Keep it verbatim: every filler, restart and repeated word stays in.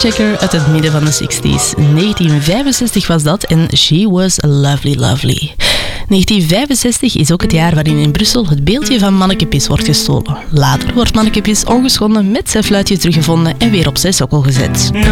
Checker uit het midden van de zestig's. negentien vijfenzestig was dat en She Was Lovely Lovely. negentien vijfenzestig is ook het jaar waarin in Brussel het beeldje van Manneke Pis wordt gestolen. Later wordt Manneke Pis ongeschonden met zijn fluitje teruggevonden en weer op zijn sokkel gezet.